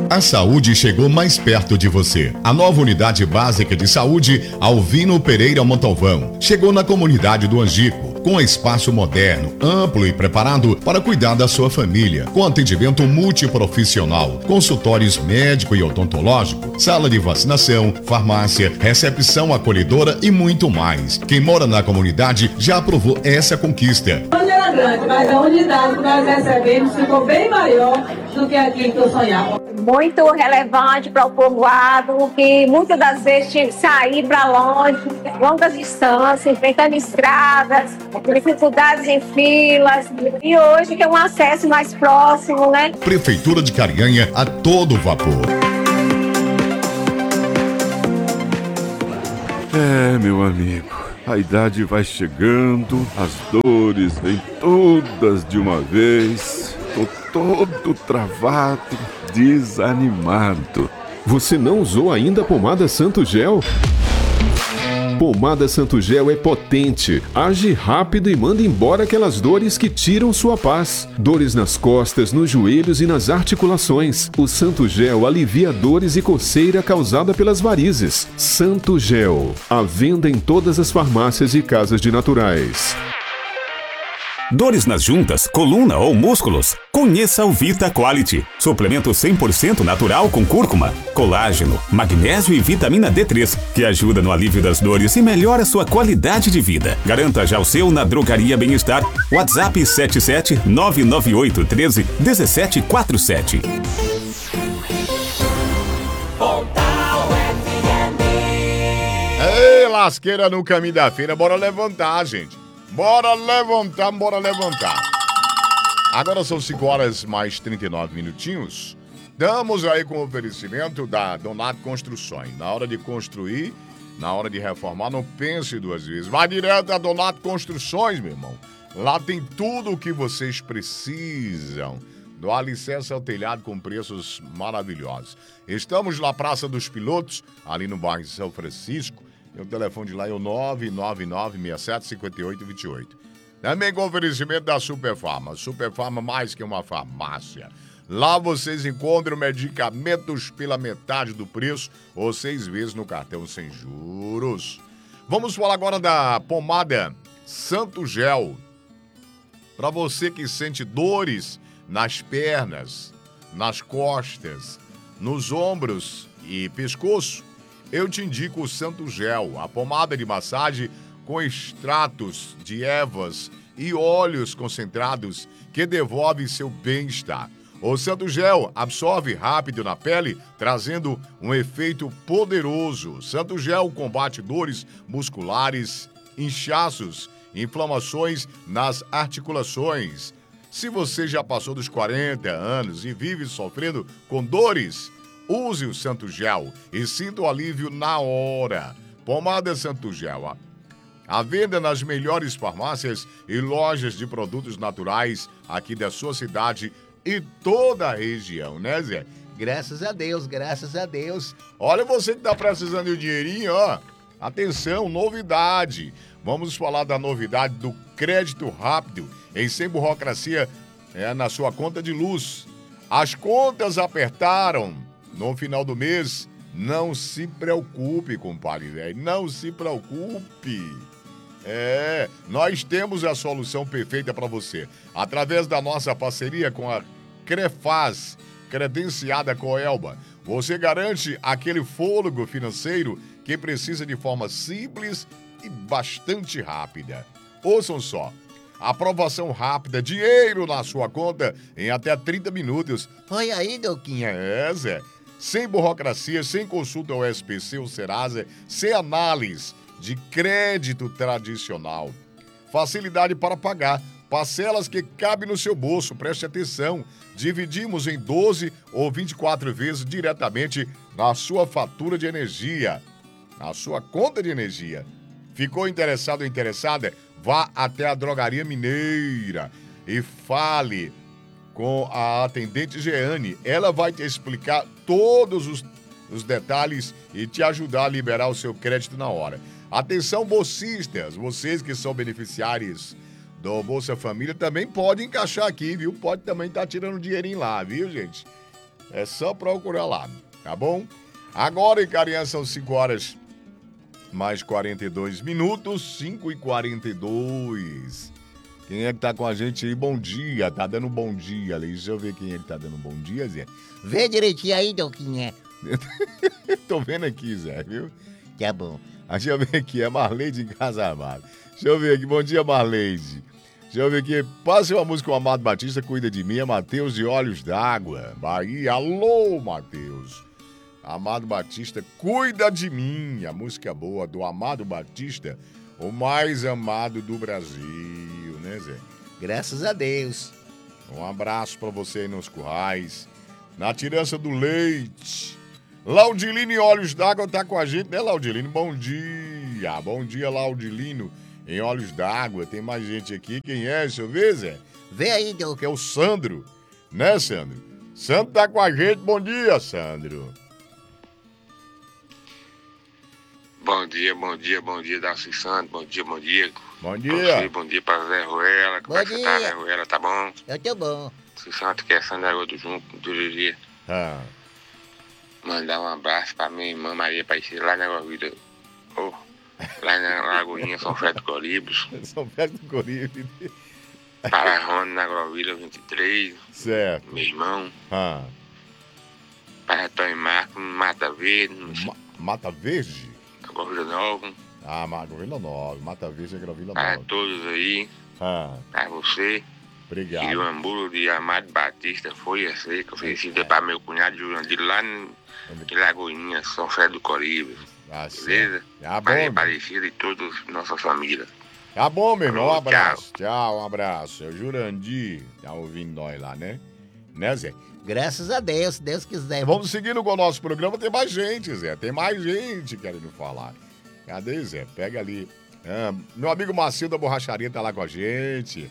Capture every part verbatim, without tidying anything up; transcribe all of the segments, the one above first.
A saúde chegou mais perto de você. A nova unidade básica de saúde Alvino Pereira Montalvão chegou na comunidade do Angico, com espaço moderno, amplo e preparado para cuidar da sua família, com atendimento multiprofissional, consultórios médico e odontológico, sala de vacinação, farmácia, recepção acolhedora e muito mais. Quem mora na comunidade já aprovou essa conquista. Onde era grande, mas a unidade que nós recebemos ficou bem maior do que aquilo que eu sonhava. Muito relevante para o povoado, que muitas das vezes tinha que sair para longe, longas distâncias, enfrentando estradas, dificuldades em filas, e hoje que é um acesso mais próximo, né? Prefeitura de Carinhanha a todo vapor. É, meu amigo, a idade vai chegando, as dores vêm todas de uma vez. Tô todo travado, desanimado. Você não usou ainda a pomada Santo Gel? Pomada Santo Gel é potente, age rápido e manda embora aquelas dores que tiram sua paz. Dores nas costas, nos joelhos e nas articulações. O Santo Gel alivia dores e coceira causada pelas varizes. Santo Gel, à venda em todas as farmácias e casas de naturais. Dores nas juntas, coluna ou músculos? Conheça o Vita Quality. Suplemento cem por cento natural com cúrcuma, colágeno, magnésio e vitamina D três, que ajuda no alívio das dores e melhora sua qualidade de vida. Garanta já o seu na Drogaria Bem-Estar. WhatsApp sete sete nove nove oito um três um sete quatro sete. Ei, lasqueira no caminho da feira, bora levantar, gente. Bora levantar, bora levantar. Agora são cinco horas mais trinta e nove minutinhos. Estamos aí com o oferecimento da Donato Construções. Na hora de construir, na hora de reformar, não pense duas vezes. Vai direto a Donato Construções, meu irmão. Lá tem tudo o que vocês precisam. Do alicerce ao telhado com preços maravilhosos. Estamos na Praça dos Pilotos, ali no bairro São Francisco. O telefone de lá é o nove nove nove seis sete cinco oito dois oito. Também com oferecimento da Superfarma. Superfarma mais que uma farmácia. Lá vocês encontram medicamentos pela metade do preço ou seis vezes no cartão sem juros. Vamos falar agora da pomada Santo Gel. Para você que sente dores nas pernas, nas costas, nos ombros e pescoço, eu te indico o Santo Gel, a pomada de massagem com extratos de ervas e óleos concentrados que devolve seu bem-estar. O Santo Gel absorve rápido na pele, trazendo um efeito poderoso. Santo Gel combate dores musculares, inchaços, inflamações nas articulações. Se você já passou dos quarenta anos e vive sofrendo com dores, use o Santo Gel e sinta o alívio na hora. Pomada Santo Gel. À venda nas melhores farmácias e lojas de produtos naturais aqui da sua cidade e toda a região, né, Zé? Graças a Deus, graças a Deus. Olha você que tá precisando de um dinheirinho, ó. Atenção, novidade. Vamos falar da novidade do crédito rápido em sem burocracia é, na sua conta de luz. As contas apertaram no final do mês. Não se preocupe, compadre velho. Não se preocupe. É, nós temos a solução perfeita para você. Através da nossa parceria com a Crefaz, credenciada Coelba, você garante aquele fôlego financeiro que precisa de forma simples e bastante rápida. Ouçam só. Aprovação rápida, dinheiro na sua conta em até trinta minutos. Olha aí, Douquinha. É, Zé. Sem burocracia, sem consulta ao S P C ou Serasa, sem análise de crédito tradicional. Facilidade para pagar, parcelas que cabem no seu bolso, preste atenção. Dividimos em doze ou vinte e quatro vezes diretamente na sua fatura de energia, na sua conta de energia. Ficou interessado ou interessada? Vá até a Drogaria Mineira e fale com a atendente Jeane. Ela vai te explicar todos os, os detalhes e te ajudar a liberar o seu crédito na hora. Atenção, bolsistas, vocês que são beneficiários do Bolsa Família também podem encaixar aqui, viu? Pode também estar tirando dinheirinho lá, viu, gente? É só procurar lá, tá bom? Agora, em Carinha, são cinco horas mais quarenta e dois minutos, cinco e quarenta e dois. Quem é que tá com a gente aí? Bom dia, tá dando bom dia ali. Deixa eu ver quem é que tá dando bom dia, Zé. Vê direitinho aí, Doquinha. Tô vendo aqui, Zé, viu? Tá bom. Deixa eu ver aqui, é Marleide em Casa Armada. Deixa eu ver aqui, bom dia, Marleide. Deixa eu ver aqui, passe uma música com o Amado Batista, Cuida de Mim, é Matheus de Olhos d'Água, Bahia. Alô, Matheus. Amado Batista, Cuida de Mim, a música boa do Amado Batista, o mais amado do Brasil, né, Zé? Graças a Deus. Um abraço pra você aí nos currais, na tirança do leite. Laudilino e Olhos d'Água tá com a gente, né, Laudilino? Bom dia, bom dia, Laudilino em Olhos d'Água. Tem mais gente aqui, quem é? Deixa eu ver, Zé. Vê aí, Doquinha. Que é o Sandro, né, Sandro? Sandro tá com a gente, bom dia, Sandro. Bom dia, bom dia, bom dia, Darcy Santos, bom dia, bom dia. Bom dia. Você, bom dia pra Zé Ruela, como Bom é que você tá, dia. Zé Ruela, tá bom? Eu tô bom. Darcy Santos, que é Sandra Água do Junco, do Lili. Ah, Mandar um abraço pra minha irmã Maria Aparecida, lá na Água Vida, oh, lá na Lagoinha, São Fé do Coribos. São Festa do Coribe. Para Rony, na Agrovila vinte e três, Certo. meu irmão. Ah, Para Tony Marco, Mata Verde, Ma- Mata Verde? Agrovila Nova. Ah, Ma- Gravila nove. Mata Verde é Gravila Para nove. todos aí, Ah, para você. E o obrigado. hambúrguer de Amado Batista foi seca, oferecida para meu cunhado Jurandir lá em Lagoinha, São Fé do Coribe. Ah, certo. Beleza? Tá Maria bom, meu. Aparecida e toda nossa família. Tá bom, meu irmão. Um Falou, abraço. Tchau, um abraço. É o Jurandir. Tá ouvindo nós lá, né? Né, Zé? Graças a Deus, se Deus quiser. Vamos seguindo com o nosso programa. Tem mais gente, Zé. Tem mais gente querendo falar. Cadê, Zé? Pega ali. Ah, meu amigo Macio da Borracharia tá lá com a gente.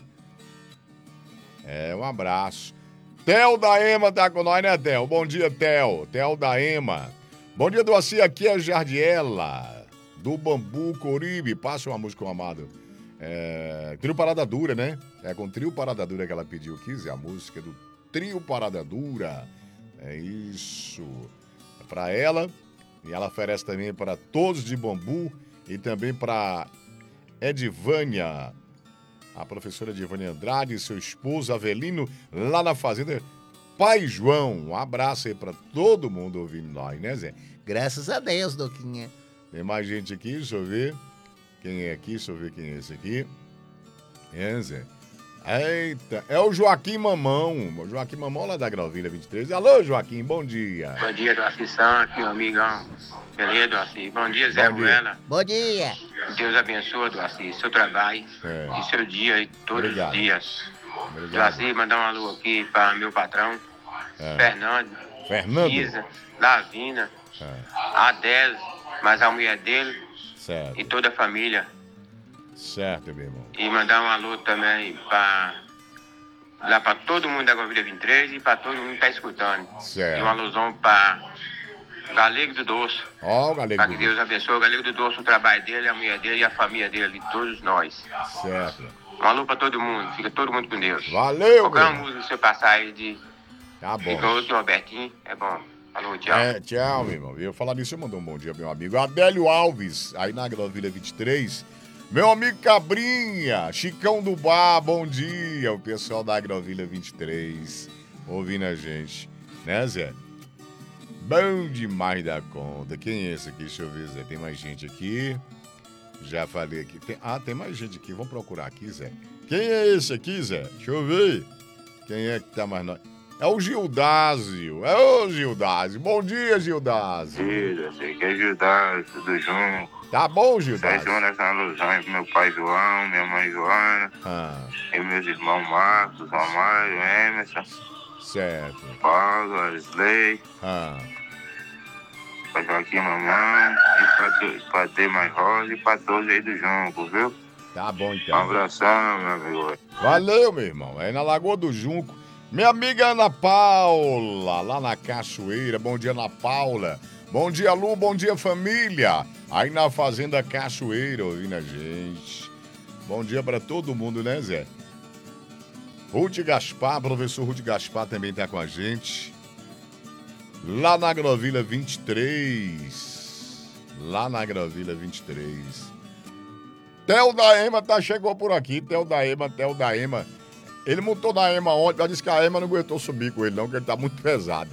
É, um abraço. Theo da Ema tá com nós, né, Theo? Bom dia, Theo. Theo da Ema. Bom dia, Doaci. Aqui é a Jardiela, do Bambu Coribe. Passa uma música com o Amado. É, trio Parada Dura, né? É com Trio Parada Dura que ela pediu aqui, Zé. A música do Trio Parada Dura. É isso. É pra ela. E ela oferece também para todos de Bambu e também para Edivânia, a professora Edivânia Andrade e seu esposo Avelino, lá na fazenda Pai João. Um abraço aí para todo mundo ouvindo nós, né, Zé? Graças a Deus, Doquinha. Tem mais gente aqui, deixa eu ver. Quem é aqui? Deixa eu ver quem é esse aqui. É, Zé? Eita, é o Joaquim Mamão. O Joaquim Mamão lá da Gravilha vinte e três. Alô, Joaquim, bom dia. Bom dia, Doaci Santos, meu amigão. Beleza, Doaci? Bom dia, Zé Bom dia. Ruela. Bom dia. Deus abençoe, Doaci, seu trabalho É. e seu dia e todos Obrigado. os dias. Obrigado. Doaci, mandar um alô aqui para meu patrão, É. Fernando, Fernando? Isa, Lavina, É, Adélio, mas a mulher dele certo, e toda a família. certo, meu irmão. E mandar um alô também para lá para todo mundo da Agrovila vinte e três e para todo mundo que tá escutando. Certo. E um alôzão para Galego do Doce. Ó, o Galego. Para que Deus abençoe o Galego do Doce, o trabalho dele, a mulher dele e a família dele, todos nós. Certo. Um alô para todo mundo, fica todo mundo com Deus. Valeu, Qualquer meu uma música que você passar aí de Tá bom. Igual o Robertinho, é bom. Falou, tchau. É, tchau, meu irmão. Eu falar nisso, eu mandou um bom dia, meu amigo Adélio Alves, aí na Agrovilha vinte e três. Meu amigo Cabrinha, Chicão do Bar, bom dia. O pessoal da Agrovilha vinte e três ouvindo a gente. Né, Zé? Bom demais da conta. Quem é esse aqui? Deixa eu ver, Zé. Tem mais gente aqui. Já falei aqui. Tem... Ah, tem mais gente aqui. Vamos procurar aqui, Zé. Quem é esse aqui, Zé? Deixa eu ver. Quem é que tá mais... No... É o Gildásio. É o Gildásio. Bom dia, Gildásio. Filho, você quer ajudar, tudo junto. Tá bom, Sete Gildásio? horas na alusão pro meu pai João, minha mãe Joana, Ah, e meus irmãos Marcos, Romário, Emerson, certo. Paulo, Arisley, Ah, pra Joaquim Mamão, e pra, tu- pra ter mais rosa e pra todos aí do Junco, viu? tá bom Um então. abração, meu amigo. Valeu, meu irmão. É na Lagoa do Junco. Minha amiga Ana Paula, lá na Cachoeira. Bom dia, Ana Paula. Bom dia, Lu. Bom dia, família. Aí na Fazenda Cachoeira, ouvindo a gente. Bom dia pra todo mundo, né, Zé? Ruth Gaspar, professor Ruth Gaspar também tá com a gente. Lá na Agrovila vinte e três. Lá na Agrovila vinte e três. Theo da Ema tá, chegou por aqui. Theo da Ema, Theo da Ema. Ele montou na Ema ontem, mas disse que a Ema não aguentou subir com ele não, que ele tá muito pesado.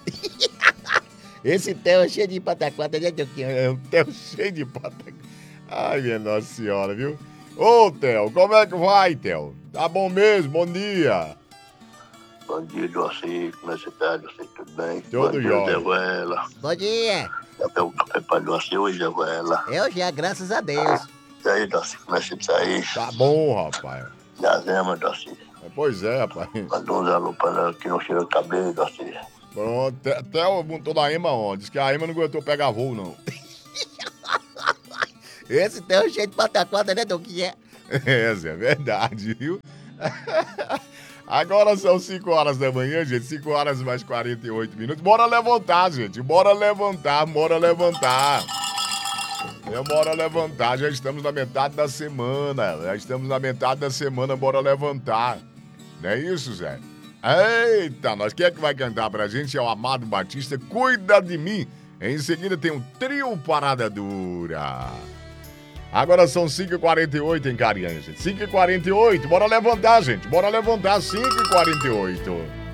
Esse Theo é cheio de pataquada, né, Doquinha? É um Theo cheio de pataquada. Ai, minha Nossa Senhora, viu? Ô, Theo, como é que vai, Theo? Tá bom mesmo? Bom dia. Bom dia, Joaci. Como é que você tá, Joaci? Tudo bem? Tudo Bom dia, jóia. Zé Ruela. Bom dia. Já pegou café pra Joaci hoje, Zé Ruela? Eu já, graças a Deus. E aí, Joaci, como é que você tá aí? Tá bom, rapaz. Gazema, Joaci. Pois é, rapaz. Mandou uns alô pra ela que não cheira o cabelo, Joaci. Pronto, Theo montou na Ema ontem. Diz que a Ema não aguentou pegar voo, não. Esse Theo é cheio de pataquada, né, Doquinha? É, Zé, é verdade, viu? Agora são cinco horas da manhã, gente. cinco horas mais quarenta e oito minutos. Bora levantar, gente. Bora levantar, bora levantar. É, bora levantar. Já estamos na metade da semana. Já estamos na metade da semana. Bora levantar. Não é isso, Zé? Eita, nós. Quem é que vai cantar pra gente? É o Amado Batista. Cuida de mim. Em seguida tem um trio Parada Dura. Agora são cinco e quarenta e oito em Carinha, gente. cinco e quarenta e oito. Bora levantar, gente. Bora levantar. cinco e quarenta e oito.